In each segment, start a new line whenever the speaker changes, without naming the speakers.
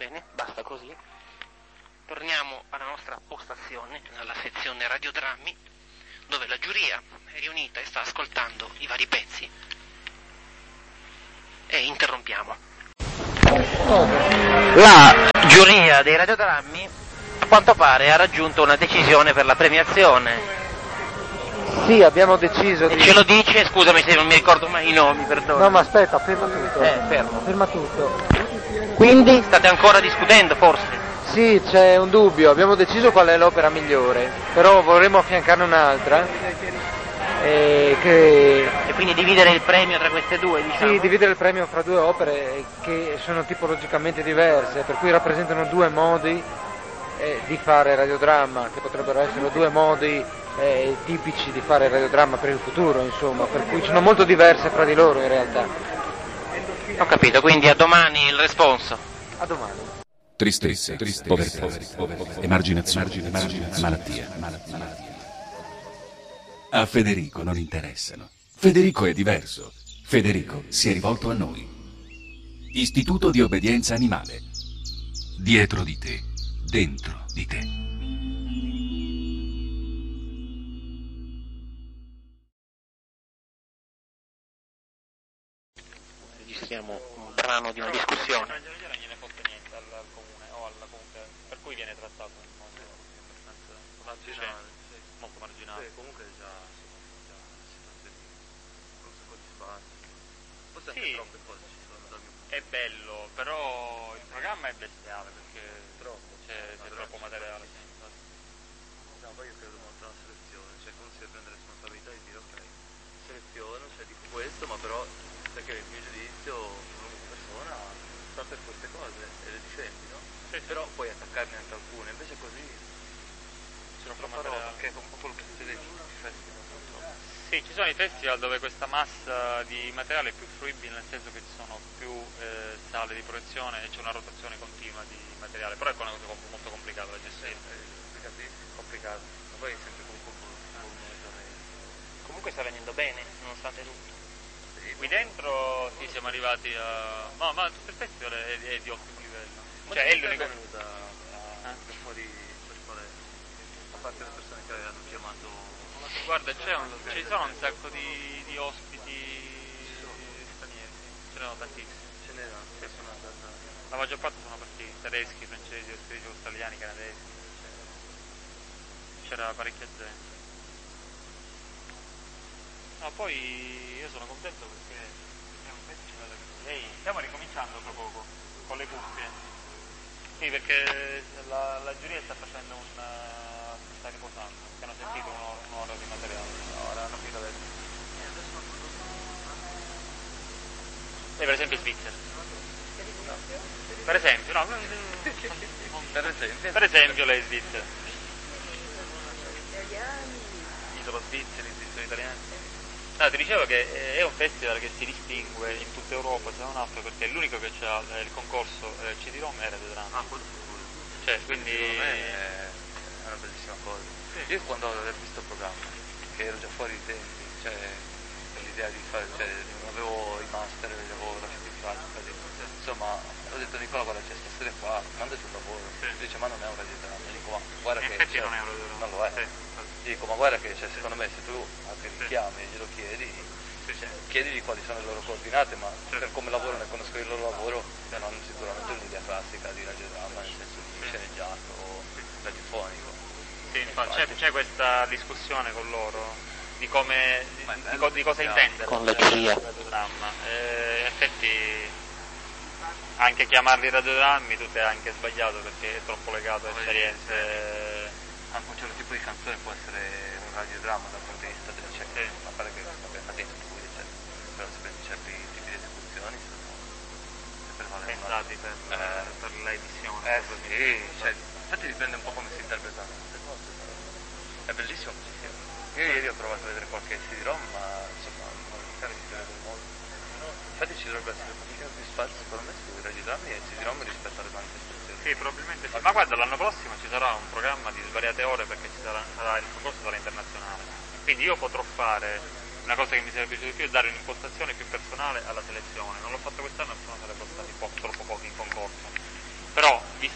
Bene, basta così. Torniamo alla nostra postazione, alla sezione radiodrammi, dove la giuria è riunita e sta ascoltando i vari pezzi. E interrompiamo. La giuria dei radiodrammi, a quanto pare, ha raggiunto una decisione per la premiazione.
Sì, abbiamo deciso di...
Ce lo dice, scusami se non mi ricordo mai i nomi, perdono.
No, ma aspetta, ferma tutto.
Fermo.
Ferma tutto.
Quindi state ancora discutendo, forse?
Sì, c'è un dubbio, abbiamo deciso qual è l'opera migliore, però vorremmo affiancarne un'altra. E
quindi dividere il premio tra queste due, diciamo?
Sì, dividere il premio fra due opere che sono tipologicamente diverse, per cui rappresentano due modi di fare radiodramma, che potrebbero essere due modi tipici di fare radiodramma per il futuro, insomma, per cui sono molto diverse fra di loro in realtà.
Ho capito, quindi a domani il responso.
A domani.
Tristezza, povertà, emarginazione, malattia. A Federico non interessano. Federico è diverso. Federico si è rivolto a noi. Istituto di obbedienza animale. Dietro di te, dentro di te.
Registriamo un brano di una discussione.
Per cui viene trattato in modo abbastanza marginale, molto marginale.
Sì, comunque già un sacco di sbagli. Forse anche troppe cose ci sono dal mio punto.
È bello, però il programma è bestiale perché c'è troppo materiale.
No, poi io credo molto alla selezione, cioè come si deve prendere responsabilità di dire ok, seleziono, cioè dico questo, ma però perché il mio giudizio una persona sta per queste cose e le difendi, no?
Sì.
Però puoi attaccarne anche alcune, invece così c'è troppa roba, che è un po' quello che succede nei festival.
Sì, ci sono i festival dove questa massa di materiale è più fruibile, nel senso che ci sono più sale di proiezione e c'è una rotazione continua di materiale, però è una cosa molto complicata da gestire.
Complicato, ma poi è sempre comunque
Comunque sta venendo bene, nonostante tutto.
Qui dentro sì, siamo arrivati a... ma tutto il festival è di ottimo livello. Cioè è l'unico...
venuta per fuori per quale, a parte le persone che hanno chiamato.
Guarda, ci sono un sacco di ospiti stranieri, ce ne sono tantissimi.
Ce n'erano,
La maggior parte sono partiti tedeschi, francesi, australiani, canadesi. C'era parecchia gente. No, poi io sono contento perché è un festival che stiamo ricominciando tra poco con le cuffie. Sì, perché la giuria sta facendo sta riposando, che hanno sentito un'ora di materiale. Ora hanno finito adesso. Lei per esempio è svizzera. Per esempio, no. Per esempio lei è svizzera. Italo svizzeri, svizzeri italiani. No, ti dicevo che è un festival che si distingue in tutta Europa, se non altro, perché è l'unico che ha il concorso CD-ROM e radiodramma.
Ah, quello sicuro.
Cioè, quindi...
è una bellissima cosa. Sì. Io quando avevo visto il programma, che ero già fuori di tempi, cioè per l'idea di fare, cioè non avevo i master, li avevo lasciati in pratica, insomma, ho detto Nicola, guarda, c'è stasera qua, mi hanno detto il lavoro.
Sì.
Dice, ma non è un radiodramma. Dico, ma guarda che...
effetti
cioè,
non è un radiodramma.
Non lo è.
Sì.
Dico, ma guarda che, cioè, secondo me se tu anche li chiami e glielo chiedi,
Sì.
chiedigli quali sono le loro coordinate, ma
Certo.
per come lavorano e conosco il loro lavoro non hanno sicuramente un'idea classica di radiodramma, nel senso di sceneggiato o radiofonico.
Sì, infatti, c'è questa discussione con loro di come di cosa intendere
Con la giuria.
il radiodramma. In effetti anche chiamarli radiodrammi tutto è anche sbagliato perché è troppo legato a esperienze.
Anche un certo tipo di canzone può essere un radiodramma dal punto di vista delle certi, a parte che vabbè, la gente tu eccetera, però se prendi certi tipi di esecuzioni sono
Pensati per l'edizione.
Sì, cioè, infatti dipende un po' come si interpretano queste cose. È bellissimo così. Io ieri ho provato a vedere qualche CD-ROM, ma insomma non si vede molto. Infatti ci dovrebbe essere un pochino più spazio secondo me sui radiodrammi e CD-ROM rispetto alle manifestazioni.
Sì, probabilmente sì. Ma guarda, l'anno prossimo ci sarà un programma di svariate ore perché sarà il concorso sarà internazionale. Quindi io potrò fare una cosa che mi sarebbe piaciuto di più, è dare un'impostazione più personale alla selezione. Non l'ho fatto quest'anno perché non sarebbero stati troppo pochi in concorso. Però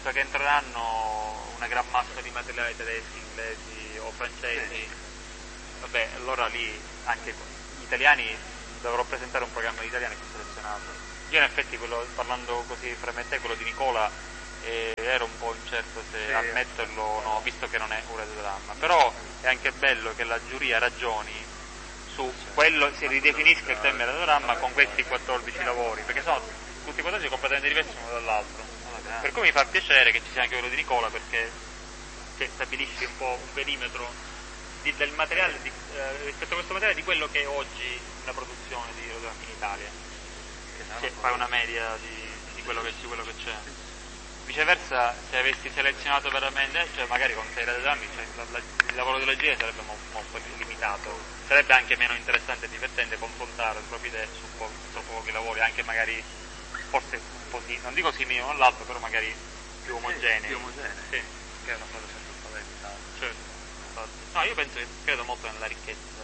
visto che entreranno una gran massa di materiali tedeschi, inglesi o francesi, vabbè, allora lì anche gli italiani dovrò presentare un programma di italiani che ho selezionato. Io in effetti, parlando così fra me e te, quello di Nicola, ero un po' incerto se ammetterlo o no, visto che non è un radiodramma, però è anche bello che la giuria ragioni su quello, si ridefinisca il termine radiodramma con questi 14 lavori, perché sono tutti 14 completamente diversi uno dall'altro, per cui mi fa piacere che ci sia anche quello di Nicola, perché stabilisce un po' un perimetro del materiale, rispetto a questo materiale, di quello che è oggi la produzione di radiodrammi in Italia, che fai una media di quello che c'è. Viceversa, se avessi selezionato veramente, cioè magari con 6 radiodrammi, il lavoro della giuria sarebbe molto limitato, sarebbe anche meno interessante e divertente confrontare le proprie idee su troppo pochi lavori, anche magari forse un po' non dico simili l'uno all'altro, però magari più omogenei.
Più omogenei,
sì.
Che è una cosa sempre spaventata.
Certo. No, io credo molto nella ricchezza.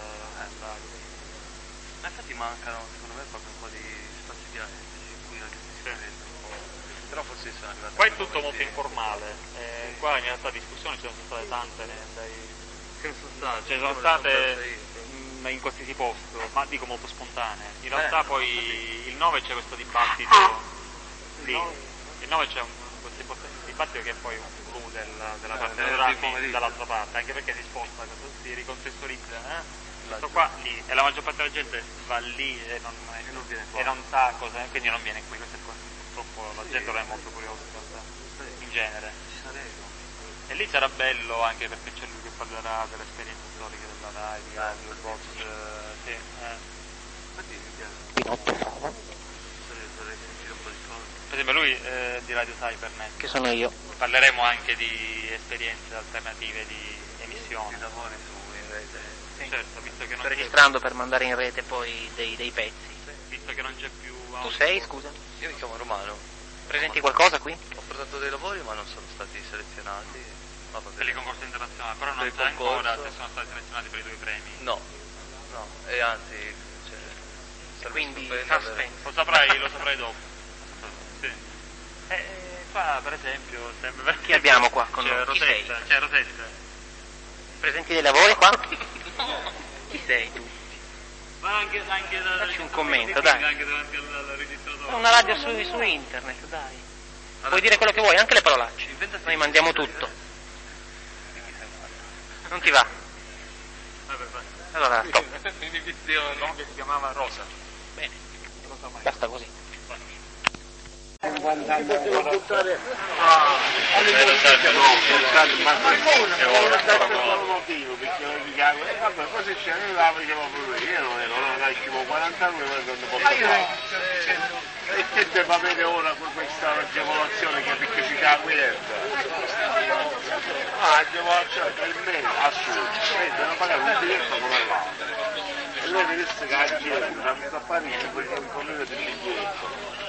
Ma infatti mancano, secondo me, proprio un po' di spazi dialettici in cui la gente si prende un po'. Però forse sono arrivati.
Qua è tutto molto informale, qua in realtà discussioni ci sono state tante ce ne sono state in qualsiasi posto, ma dico molto spontanee. In realtà poi il 9 c'è questo dibattito lì, il 9 c'è questo dibattito che è poi un clou della parte dei drammi dall'altra parte, anche perché si sposta, si ricontestualizza, questo qua lì, e la maggior parte della gente va lì e non sa cosa, quindi non viene qui, questo è purtroppo la gente non è molto curiosa in genere. E lì sarà bello anche perché c'è lui che parlerà delle esperienze storiche della RAI, di Radio Box, sì.
Infatti mi piace. Vorrei sentire un po' di cose.
Per esempio lui di Radio Cybernet.
Che sono io.
Parleremo anche di esperienze alternative di emissione.
Di lavori in rete.
Sì. Certo, visto che non
registrando per mandare in rete poi dei pezzi.
Visto che non c'è più.
Tu sei, scusa?
Io mi chiamo Romano.
Presenti qualcosa qui?
Ho portato dei lavori ma non sono stati selezionati.
Per i concorsi internazionali, però non sai ancora se sono stati selezionati per i 2 premi.
No, e anzi,
quindi
suspense.
Lo saprai dopo. Sì. Qua per esempio
chi abbiamo qua con noi?
C'è Rosetta.
Presenti dei lavori qua? Chi sei tu?
Ma anche
facci un commento, dai.
Anche davanti al registratore.
Una radio su internet, dai. Puoi dire quello che vuoi, anche le parolacce. Noi mandiamo tutto. Non ti va?
Vabbè.
Allora, stop.
Inibizione. Che si chiamava Rosa.
Bene. Basta così.
E che deve avere ora questa agevolazione che perché si dà guerra? Agevolazione per me assurdo, devono pagare un biglietto come l'altro. E lei mi disse che la gente a Parigi per il biglietto,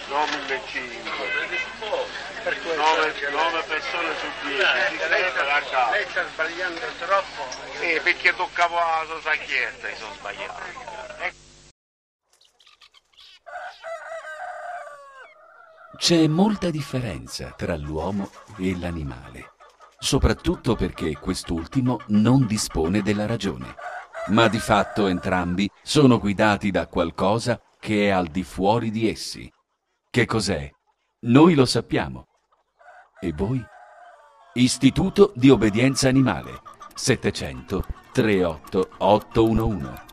9.500, 9 persone su 10, si serve a casa.
Lei sta sbagliando troppo.
Perché toccavo la sua sacchietta e sono sbagliato.
C'è molta differenza tra l'uomo e l'animale, soprattutto perché quest'ultimo non dispone della ragione, ma di fatto entrambi sono guidati da qualcosa che è al di fuori di essi. Che cos'è? Noi lo sappiamo. E voi? Istituto di Obbedienza Animale, 700 38 811.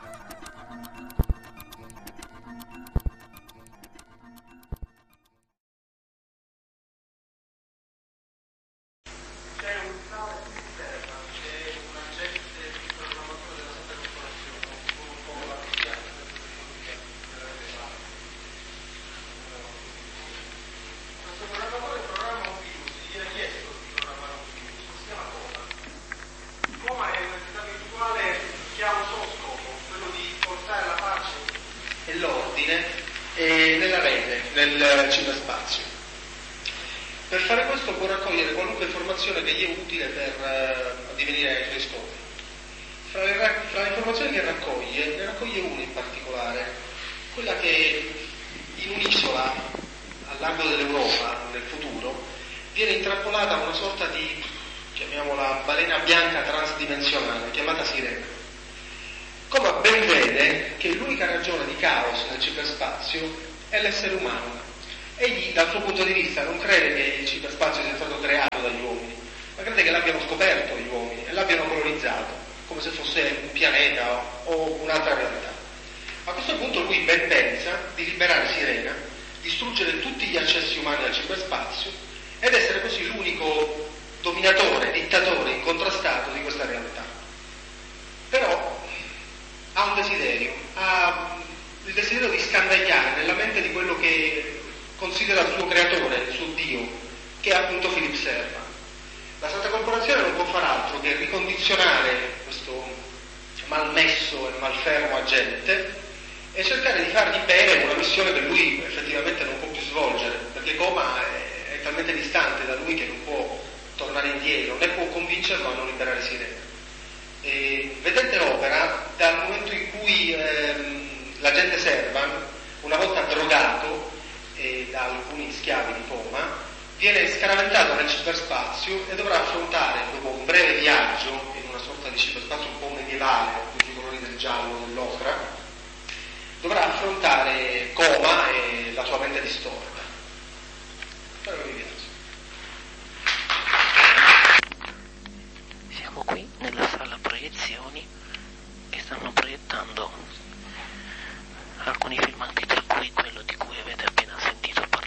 nella rete, nel ciberspazio. Per fare questo può raccogliere qualunque informazione che gli è utile per addivenire ai suoi scopi. Fra le informazioni che raccoglie, ne raccoglie una in particolare, quella che in un'isola, al largo dell'Europa, nel futuro, viene intrappolata una sorta di, chiamiamola, balena bianca transdimensionale, chiamata sirena. Coma ben vede che l'unica ragione di caos nel ciberspazio è l'essere umano. Egli, dal suo punto di vista, non crede che il ciberspazio sia stato creato dagli uomini, ma crede che l'abbiano scoperto gli uomini e l'abbiano colonizzato, come se fosse un pianeta o un'altra realtà. A questo punto lui ben pensa di liberare Sirena, distruggere tutti gli accessi umani al ciberspazio ed essere così l'unico dominatore, dittatore incontrastato di questa realtà. Però ha un desiderio, ha il desiderio di scandagliare nella mente di quello che considera il suo creatore, il suo Dio, che è appunto Philip Servan. La Santa Corporazione non può far altro che ricondizionare questo malmesso e malfermo agente e cercare di fargli bene una missione che lui effettivamente non può più svolgere, perché Coma è talmente distante da lui che non può tornare indietro, né può convincerlo a non liberare Sirena. E, vedete l'opera, dal momento in cui l'agente Servan, una volta drogato da alcuni schiavi di Coma, viene scaraventato nel ciberspazio e dovrà affrontare, dopo un breve viaggio in una sorta di ciberspazio un po' medievale, con i colori del giallo, dell'ocra, dovrà affrontare Coma e la sua mente distorta. Spero che vi piace.
Siamo qui nella sala proiezioni e stanno proiettando